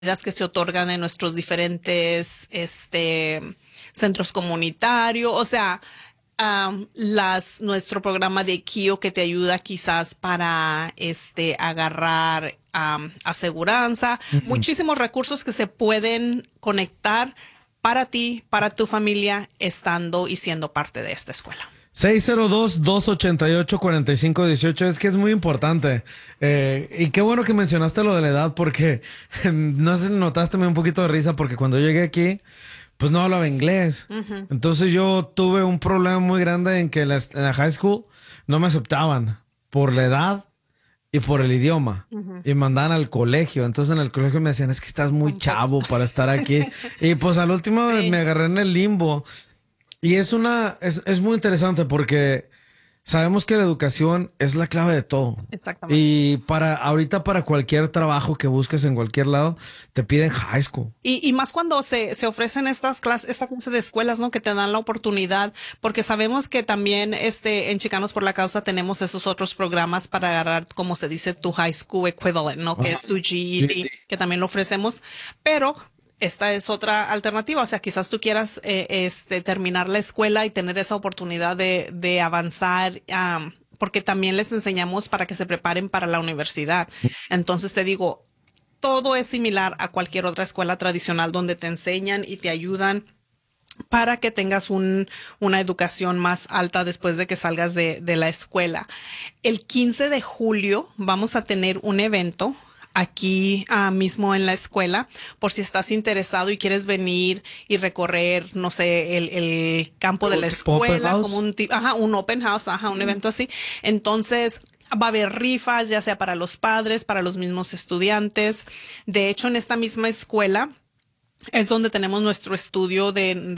que se otorgan en nuestros diferentes centros comunitarios, o sea, nuestro programa de KIO que te ayuda quizás para agarrar aseguranza, Ujú. muchísimos recursos que se pueden conectar para ti, para tu familia, estando y siendo parte de esta escuela. 602-288-4518. Es que es muy importante. Y qué bueno que mencionaste lo de la edad porque no sé si notaste me dio un poquito de risa porque cuando llegué aquí, pues no hablaba inglés. Ujú. Entonces yo tuve un problema muy grande en que en la high school no me aceptaban por la edad y por el idioma. Ujú. Y me mandaban al colegio. Entonces en el colegio me decían, es que estás muy Un poco. chavo para estar aquí. Y pues al último me Sí, agarré en el limbo. Y es muy interesante porque sabemos que la educación es la clave de todo. exactamente. Y ahorita para cualquier trabajo que busques en cualquier lado, te piden high school. Y más cuando se ofrecen esta clase de escuelas, ¿no? Que te dan la oportunidad, porque sabemos que también en Chicanos por la Causa tenemos esos otros programas para agarrar, como se dice, tu high school equivalent, ¿no? Que Ajá. es tu GED, que también lo ofrecemos, pero esta es otra alternativa, o sea, quizás tú quieras terminar la escuela y tener esa oportunidad de avanzar, porque también les enseñamos para que se preparen para la universidad. Entonces te digo, todo es similar a cualquier otra escuela tradicional donde te enseñan y te ayudan para que tengas una educación más alta después de que salgas de la escuela. El 15 de julio vamos a tener un evento aquí mismo en la escuela, por si estás interesado y quieres venir y recorrer, no sé, el campo de la Tipo open escuela, como house. un open house, un evento así. Entonces, va a haber rifas, ya sea para los padres, para los mismos estudiantes. De hecho, en esta misma escuela es donde tenemos nuestro estudio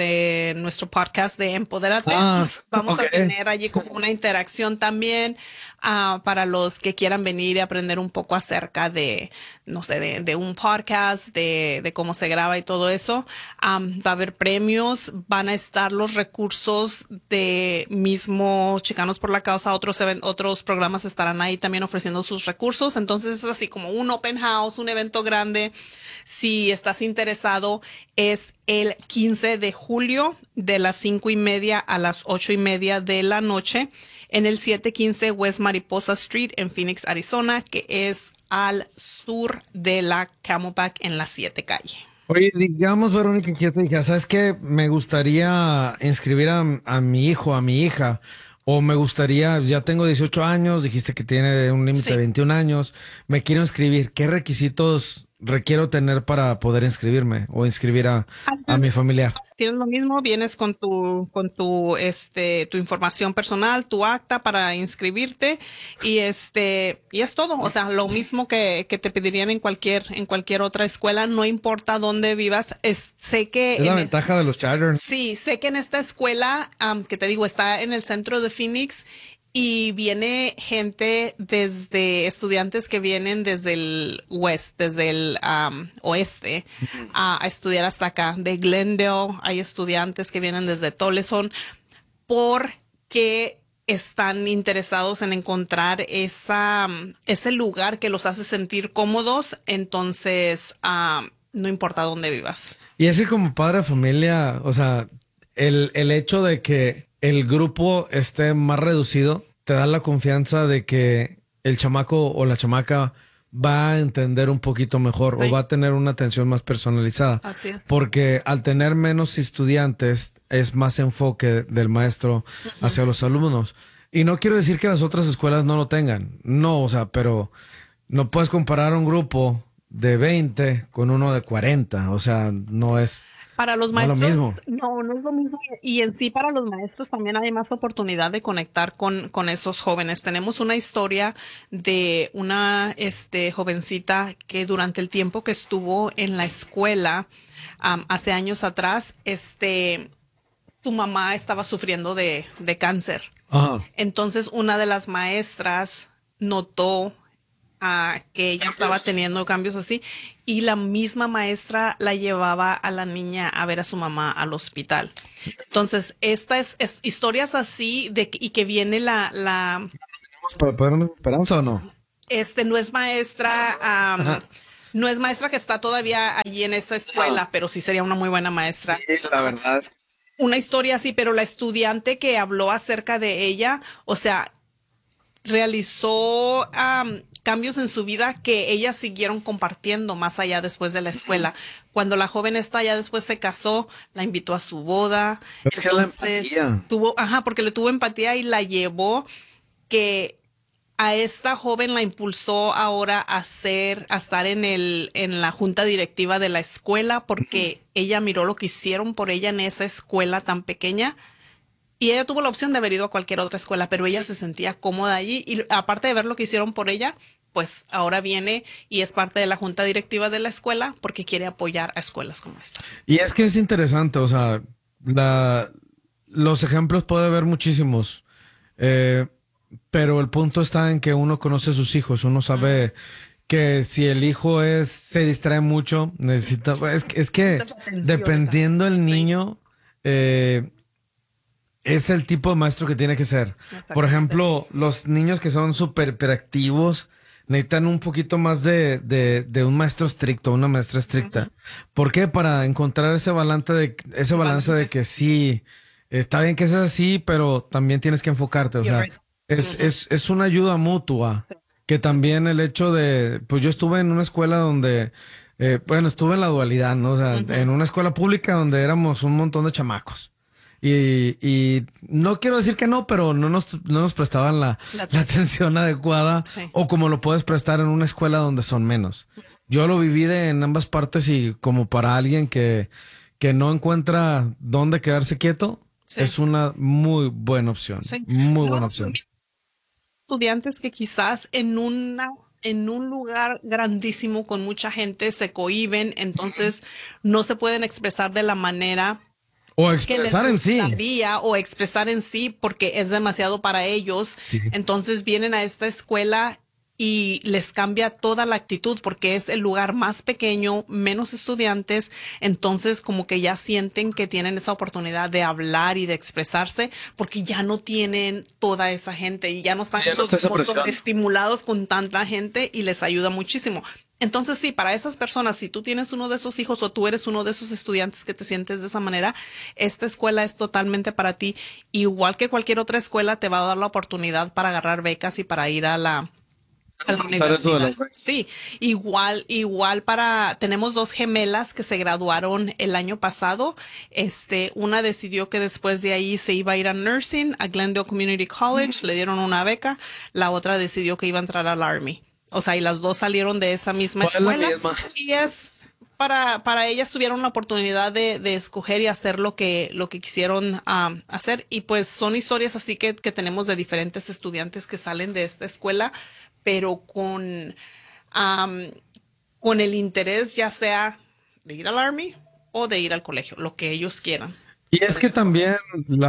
de nuestro podcast de Empodérate. Ah, Vamos ok. a tener allí como una interacción también para los que quieran venir y aprender un poco acerca de, no sé, de un podcast, de cómo se graba y todo eso. Va a haber premios, van a estar los recursos de mismo Chicanos por la Causa, otros programas estarán ahí también ofreciendo sus recursos. Entonces es así como un open house, un evento grande. Si estás interesado, es el 15 de julio de las 5:30 a las 8:30 de la noche en el 715 West Mariposa Street en Phoenix, Arizona, que es al sur de la Camelback en la 7 calle. Oye, digamos, Verónica, que yo te dije, ¿sabes qué? Me gustaría inscribir a mi hijo, a mi hija, o me gustaría, ya tengo 18 años, dijiste que tiene un límite de Sí. 21 años, me quiero inscribir. ¿Qué requisitos requiero tener para poder inscribirme o inscribir a mi familiar? Tienes lo mismo, vienes con tu información personal, tu acta para inscribirte y es todo. O sea, lo mismo que te pedirían en cualquier otra escuela, no importa dónde vivas. Sé Es que la ventaja de los charters. sí, sé que en esta escuela, que te digo, está en el centro de Phoenix y viene gente desde estudiantes que vienen desde el desde el oeste, a estudiar hasta acá. De Glendale hay estudiantes que vienen desde Toleson porque están interesados en encontrar ese lugar que los hace sentir cómodos. Entonces, no importa dónde vivas. Y es que como padre de familia, o sea, el hecho de que el grupo esté más reducido te da la confianza de que el chamaco o la chamaca va a entender un poquito mejor o Sí, va a tener una atención más personalizada. así es. Porque al tener menos estudiantes es más enfoque del maestro Ujú. hacia los alumnos. Y no quiero decir que las otras escuelas no lo tengan, no, o sea, pero no puedes comparar un grupo de 20 con uno de 40, o sea, Para los no es lo maestros, mismo. no, no es lo mismo. Y en sí, para los maestros también hay más oportunidad de conectar con esos jóvenes. Tenemos una historia de una jovencita que durante el tiempo que estuvo en la escuela, hace años atrás, tu mamá estaba sufriendo de cáncer. Ajá. Entonces, una de las maestras notó que ella estaba teniendo cambios así y la misma maestra la llevaba a la niña a ver a su mamá al hospital. Entonces, esta es historias así y que viene ¿Para poder una esperanza o no? no es maestra, Ajá. No es maestra que está todavía allí en esa escuela, pero sí sería una muy buena maestra. Sí, la verdad es Una historia así, pero la estudiante que habló acerca de ella, o sea, realizó cambios en su vida que ellas siguieron compartiendo más allá después de la escuela. Cuando la joven esta ya después se casó, la invitó a su boda, es que la entonces empatía. tuvo, porque le tuvo empatía y la llevó que a esta joven la impulsó ahora a estar en la junta directiva de la escuela porque ella miró lo que hicieron por ella en esa escuela tan pequeña y ella tuvo la opción de haber ido a cualquier otra escuela, pero ella se sentía cómoda allí y aparte de ver lo que hicieron por ella, pues ahora viene y es parte de la junta directiva de la escuela porque quiere apoyar a escuelas como estas. Y es que es interesante, o sea, la, los ejemplos puede haber muchísimos, eh, pero el punto está en que uno conoce a sus hijos, uno sabe que si el hijo se distrae mucho, necesita, es que Necesitas atención, dependiendo el sí, niño, es el tipo de maestro que tiene que ser. Por exactamente. ejemplo, los niños que son súper hiperactivos necesitan un poquito más de un maestro estricto, una maestra estricta. ¿Por qué? Para encontrar ese balance de Balance. que sí, está bien que seas así, pero también tienes que enfocarte. O You're sea, right. Ujú. es una ayuda mutua. Que también el hecho pues yo estuve en una escuela donde, bueno, estuve en la dualidad, ¿no? O sea, Ujú. en una escuela pública donde éramos un montón de chamacos. Y no quiero decir que no, pero no nos prestaban La la atención. atención adecuada Sí. o como lo puedes prestar en una escuela donde son menos. Yo lo viví en ambas partes y como para alguien que no encuentra dónde quedarse quieto, Sí. es una muy buena opción. Sí. Muy buena No, opción. estudiantes que quizás en un lugar grandísimo con mucha gente se cohíben, entonces no se pueden expresar de la manera O que les expresar en sí. gustaría o expresar en sí porque es demasiado para ellos. Sí. Entonces vienen a esta escuela y les cambia toda la actitud porque es el lugar más pequeño, menos estudiantes, entonces como que ya sienten que tienen esa oportunidad de hablar y de expresarse porque ya no tienen toda esa gente y ya no están Sí, ya no está esa como presión. sobreestimulados con tanta gente y les ayuda muchísimo. Entonces, sí, para esas personas, si tú tienes uno de esos hijos o tú eres uno de esos estudiantes que te sientes de esa manera, esta escuela es totalmente para ti. Igual que cualquier otra escuela, te va a dar la oportunidad para agarrar becas y para ir a la Comentar eso de universidad. las becas. Sí, igual tenemos dos gemelas que se graduaron el año pasado. Una decidió que después de ahí se iba a ir a nursing, a Glendale Community College, le dieron una beca. La otra decidió que iba a entrar al Army. O sea, y las dos salieron de esa misma Pues es la escuela misma. y es para ellas tuvieron la oportunidad de escoger y hacer lo que quisieron hacer. Y pues son historias así que tenemos de diferentes estudiantes que salen de esta escuela, pero am, con el interés ya sea de ir al Army o de ir al colegio, lo que ellos quieran. Y es Pueden que escoger. también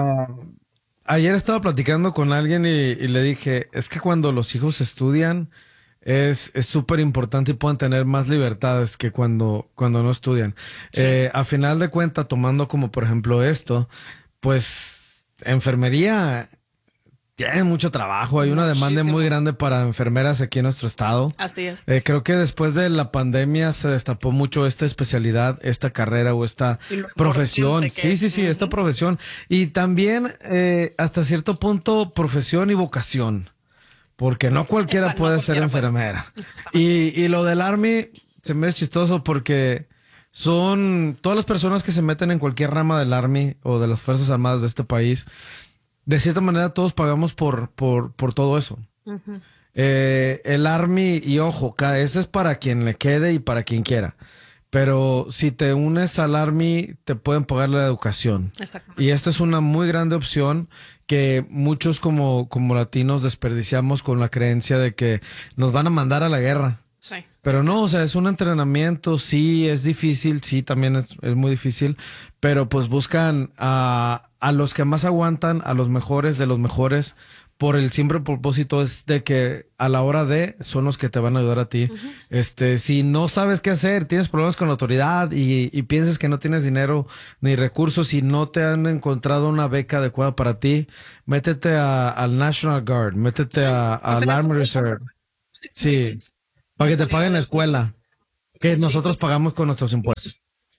ayer estaba platicando con alguien y le dije, es que cuando los hijos estudian es súper importante y pueden tener más libertades que cuando no estudian. Sí, A final de cuentas, tomando como por ejemplo esto, pues enfermería tiene mucho trabajo, hay una demanda muy muchísimo. grande para enfermeras aquí en nuestro estado. Así es. Creo que después de la pandemia se destapó mucho esta especialidad, esta carrera o esta Y lo profesión. importante que Sí, es. sí, sí, esta profesión. Y también hasta cierto punto profesión y vocación, porque no cualquiera No puede ser cualquiera puede. enfermera. Y lo del Army se me es chistoso porque son todas las personas que se meten en cualquier rama del Army o de las Fuerzas Armadas de este país, de cierta manera todos pagamos por todo eso. Ujú. El Army, y ojo, ese es para quien le quede y para quien quiera. Pero si te unes al Army, te pueden pagar la educación. Y Exactamente. esta es una muy grande opción que muchos como latinos desperdiciamos con la creencia de que nos van a mandar a la guerra. Sí. Pero no, o sea, es un entrenamiento, sí, es difícil, sí, también es muy difícil, pero pues buscan a los que más aguantan, a los mejores de los mejores, por el simple propósito es de que a la hora de son los que te van a ayudar a ti. Si no sabes qué hacer, tienes problemas con la autoridad y piensas que no tienes dinero ni recursos y no te han encontrado una beca adecuada para ti, métete al National Guard, métete Sí. O al sea, Army Reserve. Sí, para que te salir de paguen la la escuela. escuela. que nosotros pagamos con nuestros impuestos.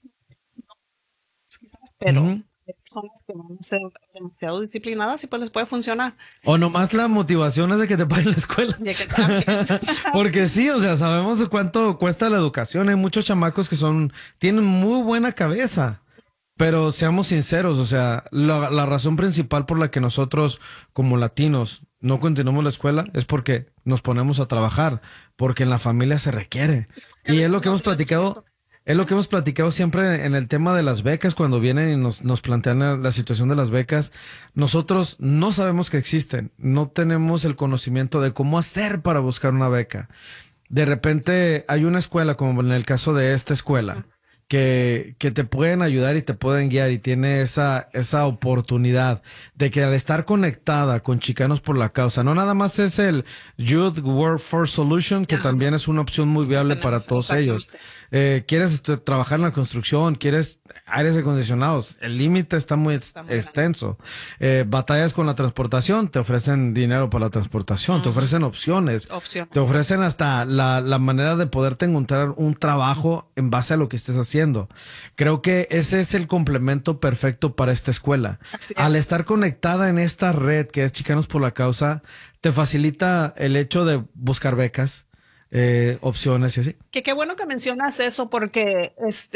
Pero hay personas que van a ser demasiado disciplinadas y pues les puede funcionar. O nomás la motivación es de que te paguen la escuela. Ya que también. Porque sí, o sea, sabemos de cuánto cuesta la educación. Hay muchos chamacos que tienen muy buena cabeza. Pero seamos sinceros, o sea, la razón principal por la que nosotros, como latinos, no continuamos la escuela es porque nos ponemos a trabajar, porque en la familia se requiere. Y es lo que hemos platicado. Es lo que hemos platicado siempre en el tema de las becas, cuando vienen y nos plantean la situación de las becas. Nosotros no sabemos que existen, no tenemos el conocimiento de cómo hacer para buscar una beca. De repente hay una escuela, como en el caso de esta escuela, que te pueden ayudar y te pueden guiar y tiene esa oportunidad de que al estar conectada con Chicanos por la Causa, no nada más es el Youth Workforce Solution, que también es una opción muy viable para todos ellos. Quieres trabajar en la construcción, quieres aires acondicionados, el límite está muy extenso. Batallas con la transportación, te ofrecen dinero para la transportación, te ofrecen opciones, te ofrecen hasta la manera de poderte encontrar un trabajo en base a lo que estés haciendo. Creo que ese es el complemento perfecto para esta escuela. Al estar conectada en esta red que es Chicanos por la Causa, te facilita el hecho de buscar becas, opciones y así. Que qué bueno que mencionas eso porque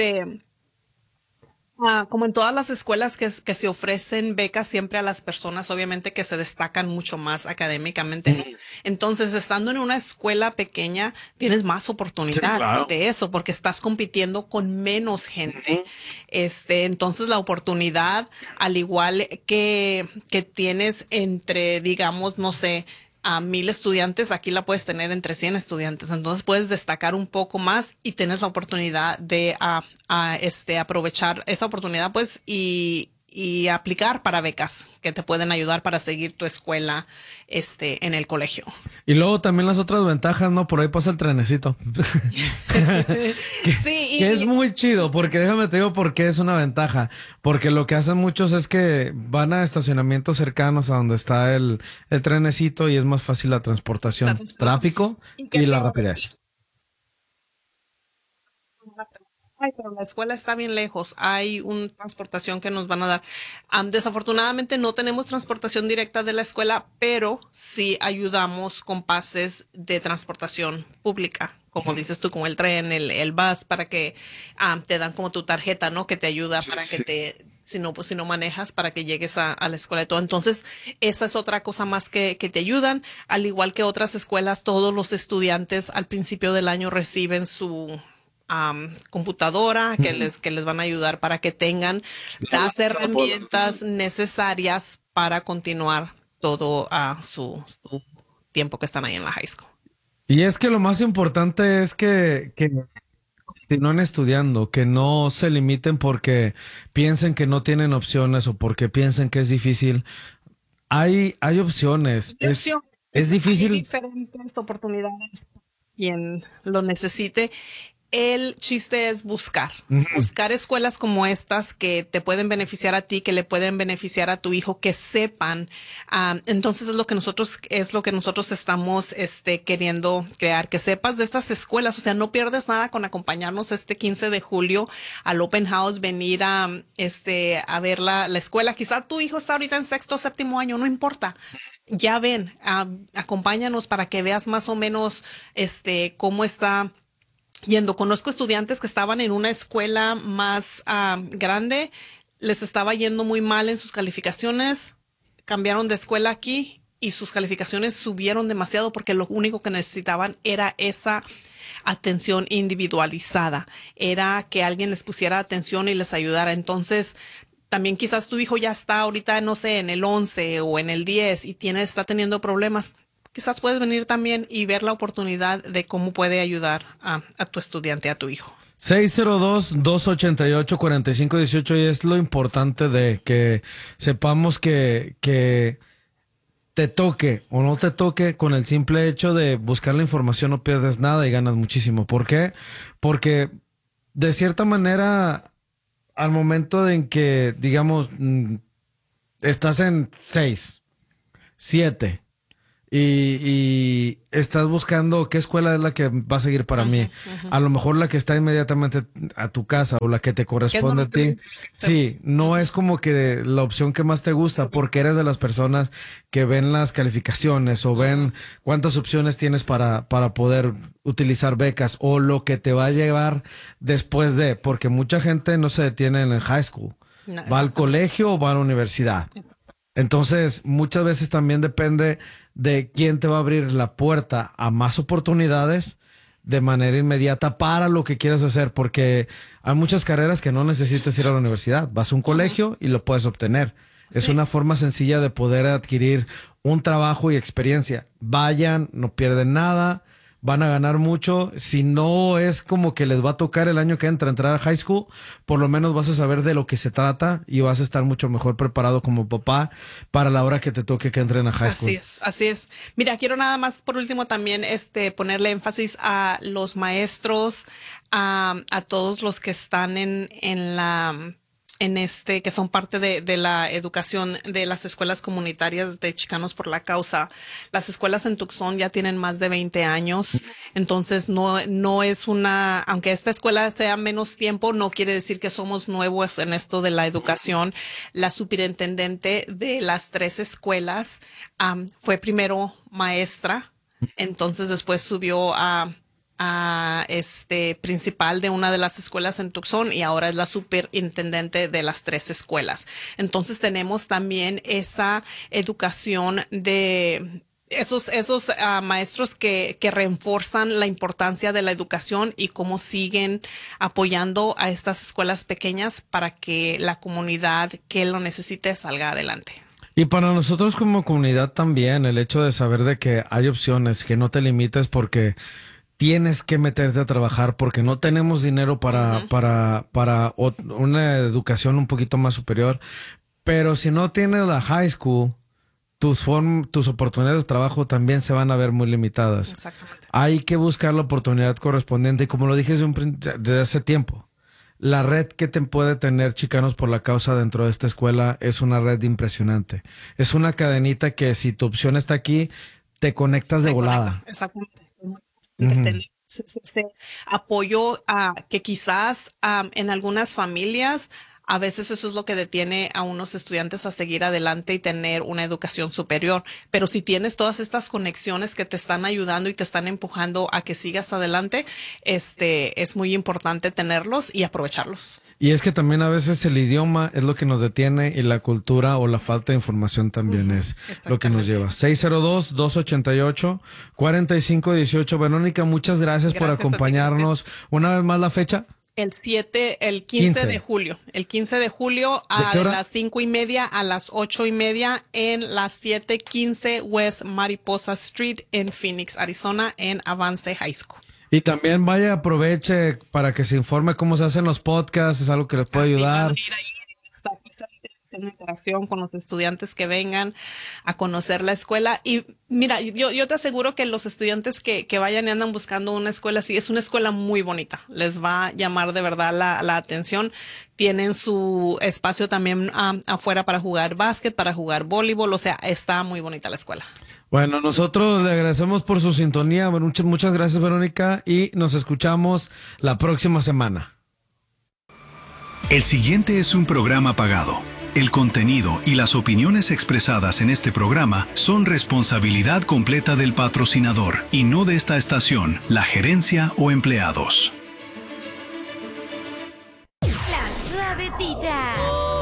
como en todas las escuelas que se ofrecen becas siempre a las personas, obviamente que se destacan mucho más académicamente, ¿no? Entonces, estando en una escuela pequeña, tienes más oportunidad de eso, porque estás compitiendo con menos gente. Entonces la oportunidad, al igual que tienes entre, digamos, no sé, a 1,000 estudiantes, aquí la puedes tener entre 100 estudiantes, entonces puedes destacar un poco más y tienes la oportunidad de aprovechar esa oportunidad pues y aplicar para becas que te pueden ayudar para seguir tu escuela en el colegio. Y luego también las otras ventajas, ¿no? Por ahí pasa el trenecito. Que es muy chido, porque déjame te digo por qué es una ventaja. Porque lo que hacen muchos es que van a estacionamientos cercanos a donde está el trenecito y es más fácil la transportación, tráfico y la rapidez. Ay, pero la escuela está bien lejos. Hay una transportación que nos van a dar. Desafortunadamente no tenemos transportación directa de la escuela, pero sí ayudamos con pases de transportación pública, como dices tú, como el tren, el bus, para que te dan como tu tarjeta, ¿no? Que te ayuda para que si no manejas, para que llegues a la escuela y todo. Entonces, esa es otra cosa más que te ayudan. Al igual que otras escuelas, todos los estudiantes al principio del año reciben su computadora que les van a ayudar para que tengan las herramientas necesarias para continuar todo su tiempo que están ahí en la high school. Y es que lo más importante es que continúen estudiando, que no se limiten porque piensen que no tienen opciones o porque piensen que es difícil. Hay opciones. Es difícil. Hay diferentes oportunidades quien lo necesite. El chiste es buscar escuelas como estas que te pueden beneficiar a ti, que le pueden beneficiar a tu hijo, que sepan. Entonces es lo que nosotros estamos queriendo crear, que sepas de estas escuelas. O sea, no pierdes nada con acompañarnos este 15 de julio al Open House, venir a ver la escuela. Quizá tu hijo está ahorita en sexto o séptimo año, no importa. Ya ven, acompáñanos para que veas más o menos cómo está yendo. Conozco estudiantes que estaban en una escuela más grande, les estaba yendo muy mal en sus calificaciones, cambiaron de escuela aquí y sus calificaciones subieron demasiado porque lo único que necesitaban era esa atención individualizada, era que alguien les pusiera atención y les ayudara. Entonces, también quizás tu hijo ya está ahorita, no sé, en el 11 o en el 10 y está teniendo problemas. Quizás puedes venir también y ver la oportunidad de cómo puede ayudar a tu estudiante, a tu hijo. 602-288-4518 y es lo importante de que sepamos que te toque o no te toque, con el simple hecho de buscar la información no pierdes nada y ganas muchísimo. ¿Por qué? Porque de cierta manera al momento en que, digamos, estás en 6, 7 y estás buscando qué escuela es la que va a seguir para mí. A lo mejor la que está inmediatamente a tu casa o la que te corresponde a ti. Sí, no es como que la opción que más te gusta porque eres de las personas que ven las calificaciones o ven cuántas opciones tienes para poder utilizar becas o lo que te va a llevar después de, porque mucha gente no se detiene en el high school. Va al colegio o va a la universidad. Entonces, muchas veces también depende de quién te va a abrir la puerta a más oportunidades de manera inmediata para lo que quieras hacer, porque hay muchas carreras que no necesitas ir a la universidad. Vas a un colegio y lo puedes obtener. Es una forma sencilla de poder adquirir un trabajo y experiencia. Vayan, no pierden nada, van a ganar mucho. Si no es como que les va a tocar el año que entra entrar a high school, por lo menos vas a saber de lo que se trata y vas a estar mucho mejor preparado como papá para la hora que te toque que entren a high school. Así es, así es. Mira, quiero nada más por último también ponerle énfasis a los maestros, a todos los que están que son parte de la educación de las escuelas comunitarias de Chicanos por la Causa. Las escuelas en Tucson ya tienen más de 20 años, entonces no es aunque esta escuela sea menos tiempo, no quiere decir que somos nuevos en esto de la educación. La superintendente de las 3 escuelas fue primero maestra, entonces después subió a principal de una de las escuelas en Tucson y ahora es la superintendente de las 3 escuelas. Entonces tenemos también esa educación de esos maestros que refuerzan la importancia de la educación y cómo siguen apoyando a estas escuelas pequeñas para que la comunidad que lo necesite salga adelante. Y para nosotros como comunidad también, el hecho de saber de que hay opciones, que no te limites porque tienes que meterte a trabajar porque no tenemos dinero para una educación un poquito más superior. Pero si no tienes la high school, tus oportunidades de trabajo también se van a ver muy limitadas. Exactamente. Hay que buscar la oportunidad correspondiente. Y como lo dije desde hace tiempo, la red que te puede tener Chicanos por la Causa dentro de esta escuela es una red impresionante. Es una cadenita que si tu opción está aquí, te conectas de volada. Exactamente. Ese apoyo que quizás en algunas familias a veces eso es lo que detiene a unos estudiantes a seguir adelante y tener una educación superior. Pero si tienes todas estas conexiones que te están ayudando y te están empujando a que sigas adelante, es muy importante tenerlos y aprovecharlos. Y es que también a veces el idioma es lo que nos detiene y la cultura o la falta de información también es lo que nos lleva. 602-288-4518. Verónica, muchas gracias por acompañarnos. Una vez más la fecha. El 15 de julio. El 15 de julio a las 5:30 a las 8:30 en la 715 West Mariposa Street en Phoenix, Arizona, en Avance High School. Y también vaya, aproveche para que se informe cómo se hacen los podcasts, es algo que les puede ayudar. Una interacción con los estudiantes que vengan a conocer la escuela. Y mira, yo te aseguro que los estudiantes que vayan y andan buscando una escuela así, es una escuela muy bonita. Les va a llamar de verdad la atención. Tienen su espacio también afuera para jugar básquet, para jugar voleibol. O sea, está muy bonita la escuela. Bueno, nosotros le agradecemos por su sintonía. Muchas gracias, Verónica, y nos escuchamos la próxima semana. El siguiente es un programa pagado. El contenido y las opiniones expresadas en este programa son responsabilidad completa del patrocinador y no de esta estación, la gerencia o empleados. La Suavecita.